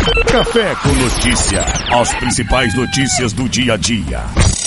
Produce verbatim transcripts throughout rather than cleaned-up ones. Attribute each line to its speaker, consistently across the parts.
Speaker 1: Café com Notícia. As principais notícias do dia a dia.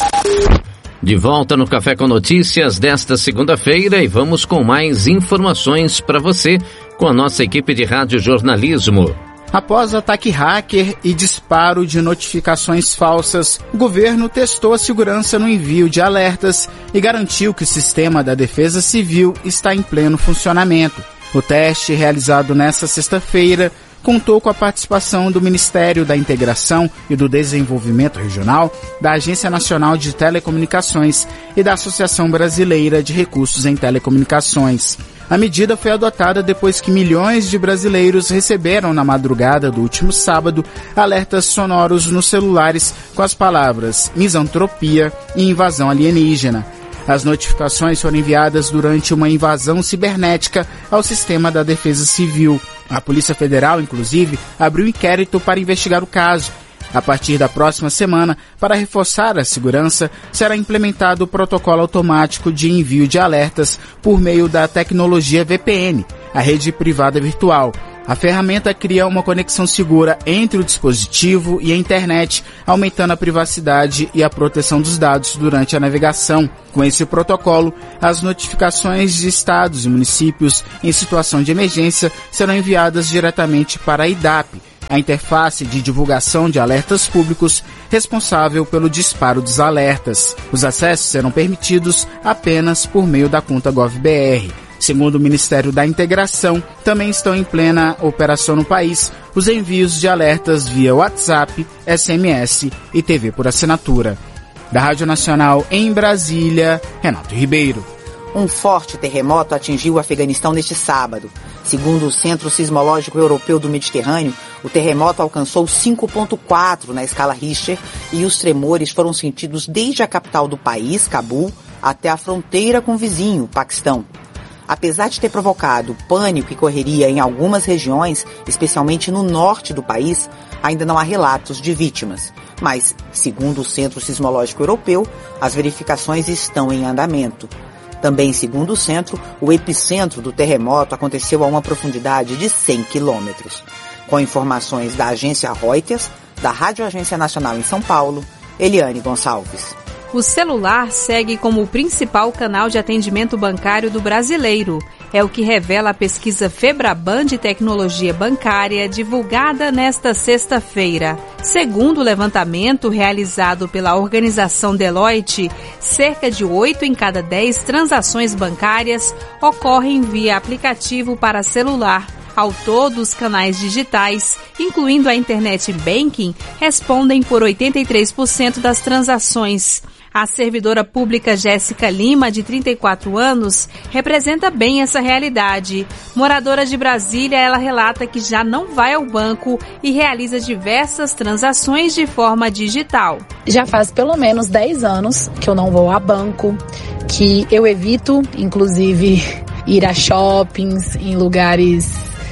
Speaker 2: De volta no Café com Notícias desta segunda-feira e vamos com mais informações para você com a nossa equipe de rádio jornalismo.
Speaker 3: Após ataque hacker e disparo de notificações falsas, o governo testou a segurança no envio de alertas e garantiu que o sistema da Defesa Civil está em pleno funcionamento. O teste, realizado nesta sexta-feira, contou com a participação do Ministério da Integração e do Desenvolvimento Regional, da Agência Nacional de Telecomunicações e da Associação Brasileira de Recursos em Telecomunicações. A medida foi adotada depois que milhões de brasileiros receberam na madrugada do último sábado alertas sonoros nos celulares com as palavras misantropia e invasão alienígena. As notificações foram enviadas durante uma invasão cibernética ao sistema da Defesa Civil. A Polícia Federal, inclusive, abriu inquérito para investigar o caso. A partir da próxima semana, para reforçar a segurança, será implementado o protocolo automático de envio de alertas por meio da tecnologia V P N, a rede privada virtual. A ferramenta cria uma conexão segura entre o dispositivo e a internet, aumentando a privacidade e a proteção dos dados durante a navegação. Com esse protocolo, as notificações de estados e municípios em situação de emergência serão enviadas diretamente para a I D A P, a interface de divulgação de alertas públicos responsável pelo disparo dos alertas. Os acessos serão permitidos apenas por meio da conta GovBR. Segundo o Ministério da Integração, também estão em plena operação no país os envios de alertas via WhatsApp, S M S e T V por assinatura. Da Rádio Nacional em Brasília, Renato Ribeiro.
Speaker 4: Um forte terremoto atingiu o Afeganistão neste sábado. Segundo o Centro Sismológico Europeu do Mediterrâneo, o terremoto alcançou cinco ponto quatro na escala Richter e os tremores foram sentidos desde a capital do país, Cabul, até a fronteira com o vizinho, Paquistão. Apesar de ter provocado pânico e correria em algumas regiões, especialmente no norte do país, ainda não há relatos de vítimas. Mas, segundo o Centro Sismológico Europeu, as verificações estão em andamento. Também, segundo o centro, o epicentro do terremoto aconteceu a uma profundidade de cem quilômetros. Com informações da agência Reuters, da Rádio Agência Nacional em São Paulo, Eliane Gonçalves.
Speaker 5: O celular segue como o principal canal de atendimento bancário do brasileiro. É o que revela a pesquisa Febraban de Tecnologia Bancária, divulgada nesta sexta-feira. Segundo o levantamento realizado pela organização Deloitte, cerca de oito em cada dez transações bancárias ocorrem via aplicativo para celular. Ao todo, os canais digitais, incluindo a Internet Banking, respondem por oitenta e três por cento das transações. A servidora pública Jéssica Lima, de trinta e quatro anos, representa bem essa realidade. Moradora de Brasília, ela relata que já não vai ao banco e realiza diversas transações de forma digital.
Speaker 6: Já faz pelo menos dez anos que eu não vou a banco, que eu evito, inclusive, ir a shoppings, em lugares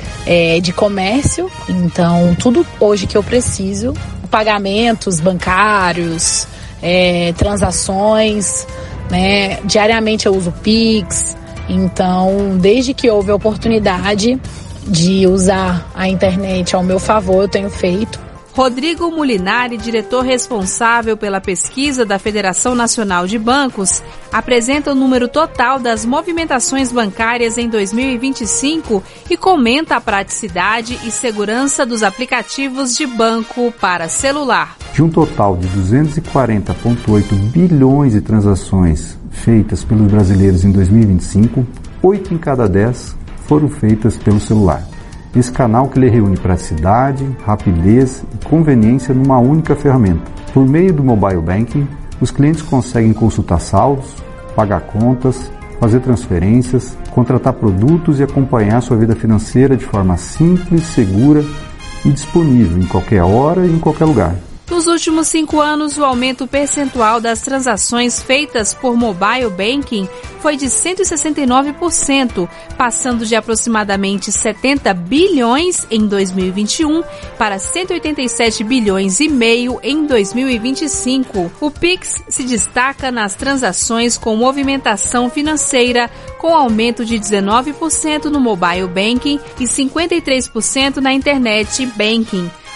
Speaker 6: é, de comércio. Então, tudo hoje que eu preciso, pagamentos bancários, É, transações, né? Diariamente eu uso Pix, então desde que houve a oportunidade de usar a internet ao meu favor, eu tenho feito.
Speaker 5: Rodrigo Molinari, diretor responsável pela pesquisa da Federação Nacional de Bancos, apresenta o número total das movimentações bancárias em dois mil e vinte e cinco e comenta a praticidade e segurança dos aplicativos de banco para celular.
Speaker 7: De um total de duzentos e quarenta vírgula oito bilhões de transações feitas pelos brasileiros em dois mil e vinte e cinco, oito em cada dez foram feitas pelo celular. Esse canal que lhe reúne praticidade, rapidez e conveniência numa única ferramenta. Por meio do mobile banking, os clientes conseguem consultar saldos, pagar contas, fazer transferências, contratar produtos e acompanhar sua vida financeira de forma simples, segura e disponível em qualquer hora e em qualquer lugar.
Speaker 5: Nos últimos cinco anos, o aumento percentual das transações feitas por mobile banking foi de cento e sessenta e nove por cento, passando de aproximadamente setenta bilhões em dois mil e vinte e um para cento e oitenta e sete bilhões e meio em dois mil e vinte e cinco. O Pix se destaca nas transações com movimentação financeira, com aumento de dezenove por cento no mobile banking e cinquenta e três por cento na internet banking.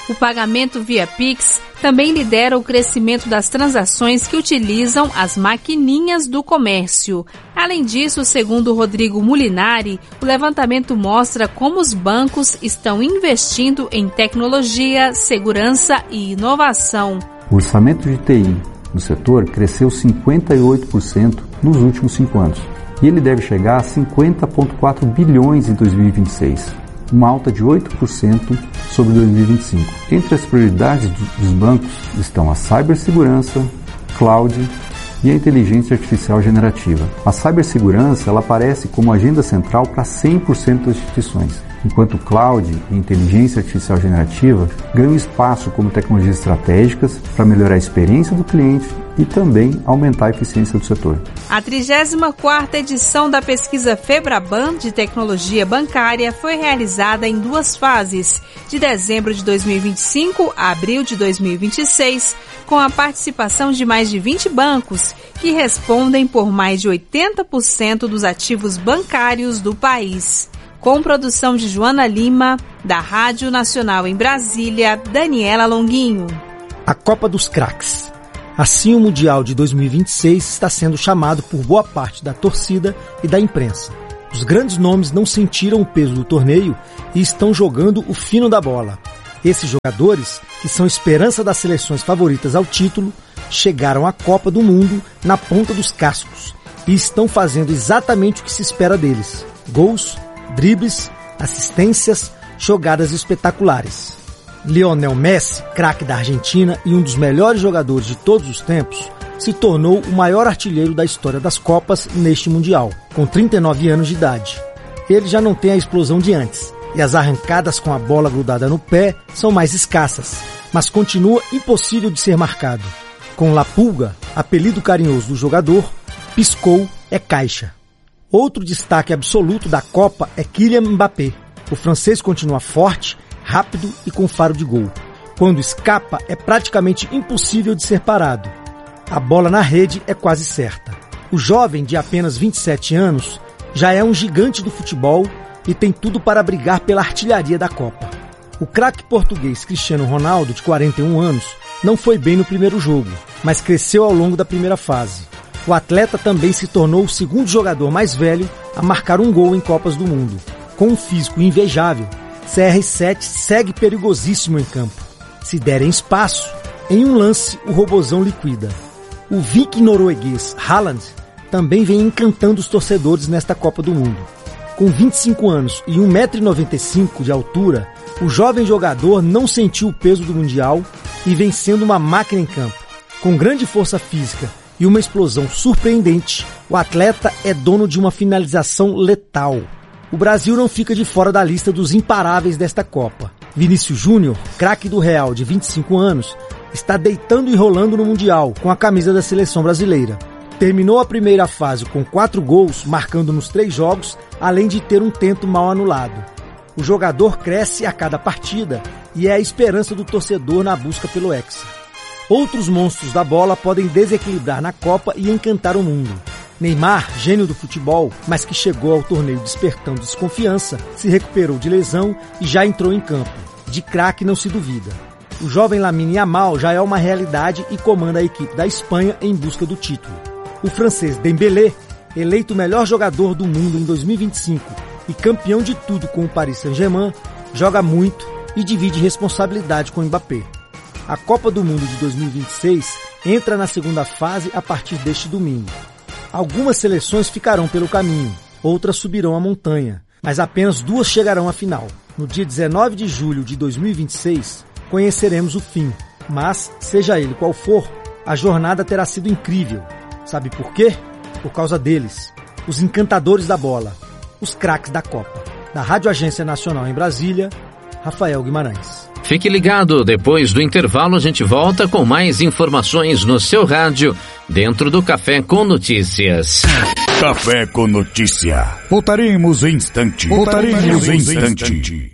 Speaker 5: O pagamento via Pix também lidera o crescimento das transações que utilizam as maquininhas do comércio. Além disso, segundo Rodrigo Molinari, o levantamento mostra como os bancos estão investindo em tecnologia, segurança e inovação.
Speaker 7: O orçamento de T I no setor cresceu cinquenta e oito por cento nos últimos cinco anos e ele deve chegar a cinquenta vírgula quatro bilhões em dois mil e vinte e seis. Uma alta de oito por cento sobre dois mil e vinte e cinco. Entre as prioridades dos bancos estão a cibersegurança, cloud e a inteligência artificial generativa. A cibersegurança ela aparece como agenda central para cem por cento das instituições, enquanto cloud e inteligência artificial generativa ganham espaço como tecnologias estratégicas para melhorar a experiência do cliente e também aumentar a eficiência do setor.
Speaker 5: A trigésima quarta edição da pesquisa Febraban de tecnologia bancária foi realizada em duas fases, de dezembro de dois mil e vinte e cinco a abril de dois mil e vinte e seis, com a participação de mais de vinte bancos, que respondem por mais de oitenta por cento dos ativos bancários do país. Com produção de Joana Lima, da Rádio Nacional em Brasília, Daniela Longuinho.
Speaker 8: A Copa dos Craques. Assim, o Mundial de dois mil e vinte e seis está sendo chamado por boa parte da torcida e da imprensa. Os grandes nomes não sentiram o peso do torneio e estão jogando o fino da bola. Esses jogadores, que são esperança das seleções favoritas ao título, chegaram à Copa do Mundo na ponta dos cascos e estão fazendo exatamente o que se espera deles: gols, dribles, assistências, jogadas espetaculares. Lionel Messi, craque da Argentina e um dos melhores jogadores de todos os tempos, se tornou o maior artilheiro da história das Copas neste Mundial, com trinta e nove anos de idade. Ele já não tem a explosão de antes, e as arrancadas com a bola grudada no pé são mais escassas, mas continua impossível de ser marcado. Com La Pulga, apelido carinhoso do jogador, piscou é caixa. Outro destaque absoluto da Copa é Kylian Mbappé. O francês continua forte, rápido e com faro de gol. Quando escapa, é praticamente impossível de ser parado. A bola na rede é quase certa. O jovem, de apenas vinte e sete anos, já é um gigante do futebol e tem tudo para brigar pela artilharia da Copa. O craque português Cristiano Ronaldo, de quarenta e um anos, não foi bem no primeiro jogo, mas cresceu ao longo da primeira fase. O atleta também se tornou o segundo jogador mais velho a marcar um gol em Copas do Mundo. Com um físico invejável, C R sete segue perigosíssimo em campo. Se derem espaço, em um lance o robozão liquida. O viking norueguês Haaland também vem encantando os torcedores nesta Copa do Mundo. Com vinte e cinco anos e um metro e noventa e cinco de altura, o jovem jogador não sentiu o peso do Mundial e vem sendo uma máquina em campo. Com grande força física e uma explosão surpreendente, o atleta é dono de uma finalização letal. O Brasil não fica de fora da lista dos imparáveis desta Copa. Vinícius Júnior, craque do Real de vinte e cinco anos, está deitando e rolando no Mundial com a camisa da seleção brasileira. Terminou a primeira fase com quatro gols, marcando nos três jogos, além de ter um tento mal anulado. O jogador cresce a cada partida e é a esperança do torcedor na busca pelo Hexa. Outros monstros da bola podem desequilibrar na Copa e encantar o mundo. Neymar, gênio do futebol, mas que chegou ao torneio despertando desconfiança, se recuperou de lesão e já entrou em campo. De craque não se duvida. O jovem Lamine Yamal já é uma realidade e comanda a equipe da Espanha em busca do título. O francês Dembélé, eleito o melhor jogador do mundo em dois mil e vinte e cinco e campeão de tudo com o Paris Saint-Germain, joga muito e divide responsabilidade com o Mbappé. A Copa do Mundo de dois mil e vinte e seis entra na segunda fase a partir deste domingo. Algumas seleções ficarão pelo caminho, outras subirão a montanha, mas apenas duas chegarão à final. No dia dezenove de julho de dois mil e vinte e seis, conheceremos o fim, mas, seja ele qual for, a jornada terá sido incrível. Sabe por quê? Por causa deles, os encantadores da bola, os craques da Copa. Da Rádio Agência Nacional em Brasília, Rafael Guimarães.
Speaker 2: Fique ligado, depois do intervalo a gente volta com mais informações no seu rádio, dentro do Café com Notícias.
Speaker 1: Café com Notícia. Voltaremos em instante. Voltaremos em instante.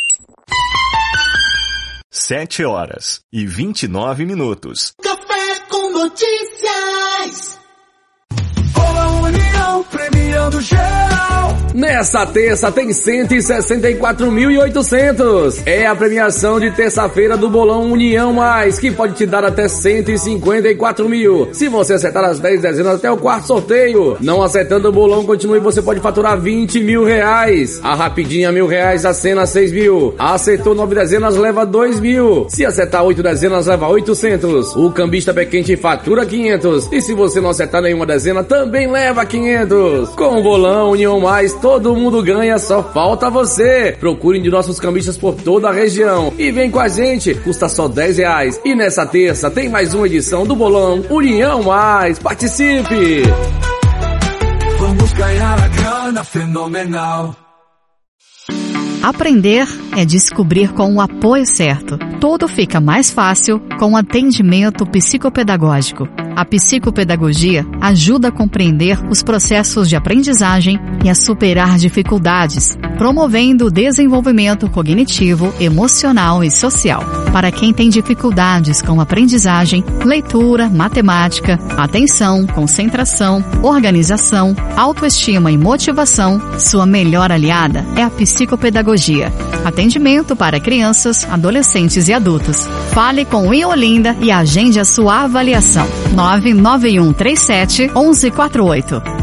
Speaker 9: Sete horas e vinte e nove minutos.
Speaker 10: Café com Notícias. Com a União Premier. premiando geral. Nessa terça tem cento e sessenta e quatro mil e oitocentos. É a premiação de terça-feira do Bolão União Mais, que pode te dar até cento e cinquenta e quatro mil. Se você acertar as dez dezenas até o quarto sorteio. Não acertando o bolão, continue, você pode faturar vinte mil reais. A rapidinha, mil reais, a cena, seis mil. Acertou nove dezenas, leva dois mil. Se acertar oito dezenas, leva oitocentos. O cambista pé quente fatura quinhentos. E se você não acertar nenhuma dezena, também leva quinhentos. Com o Bolão União Mais, todo mundo ganha, só falta você. Procure de nossos cambistas por toda a região e vem com a gente, custa só dez reais. E nessa terça tem mais uma edição do Bolão União Mais. Participe!
Speaker 11: Vamos ganhar a grana fenomenal.
Speaker 12: Aprender é descobrir com o apoio certo. Tudo fica mais fácil com o atendimento psicopedagógico. A psicopedagogia ajuda a compreender os processos de aprendizagem e a superar dificuldades, promovendo o desenvolvimento cognitivo, emocional e social. Para quem tem dificuldades com aprendizagem, leitura, matemática, atenção, concentração, organização, autoestima e motivação, sua melhor aliada é a psicopedagogia. Atendimento para crianças, adolescentes e adultos. Fale com o Iolinda e agende a sua avaliação. nove nove um três sete um um quatro oito.